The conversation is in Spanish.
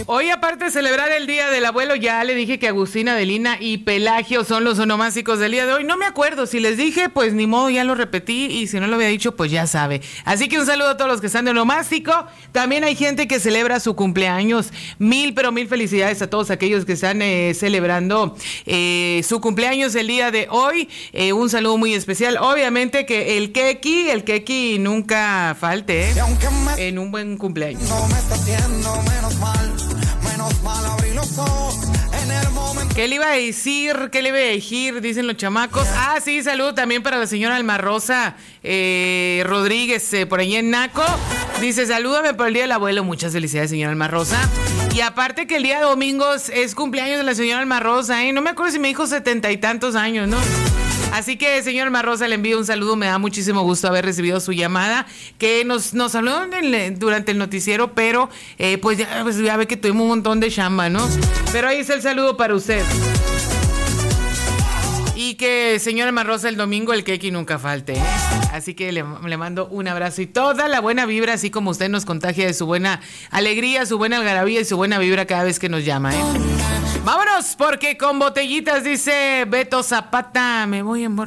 Hoy, aparte de celebrar el Día del Abuelo, ya le dije que Agustina, Adelina y Pelagio son los onomásticos del día de hoy. No me acuerdo, si les dije, pues ni modo, ya lo repetí, y si no lo había dicho, pues ya sabe. Así que un saludo a todos los que están de onomástico. También hay gente que celebra su cumpleaños. Pero mil felicidades a todos aquellos que están celebrando su cumpleaños el día de hoy. Un saludo muy especial. Obviamente que el keki nunca falte, en un buen cumpleaños. No me está haciendo menos mal abrí los ojos en el momento. ¿Qué le iba a decir? Dicen los chamacos. Ah, sí, saludo también para la señora Alma Rosa Rodríguez, por ahí en Naco. Dice, salúdame por el Día del Abuelo. Muchas felicidades, señora Alma Rosa. Y aparte que el día de domingo es cumpleaños de la señora Alma Rosa, No me acuerdo si me dijo 70 y tantos años, ¿no? Así que, señor Alma Rosa, le envío un saludo. Me da muchísimo gusto haber recibido su llamada, que nos habló durante el noticiero, pero pues ya ve que tuvimos un montón de chamba, ¿no? Pero ahí está el saludo para usted. Y que, señora Alma Rosa, el domingo el keki nunca falte, Así que le mando un abrazo y toda la buena vibra, así como usted nos contagia de su buena alegría, su buena algarabía y su buena vibra cada vez que nos llama, Vámonos, porque con botellitas, dice Beto Zapata, me voy a emborrachar.